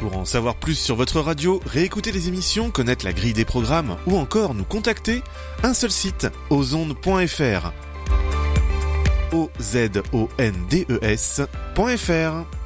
Pour en savoir plus sur votre radio, réécouter les émissions, connaître la grille des programmes ou encore nous contacter, un seul site, ozondes.fr. ozondes.fr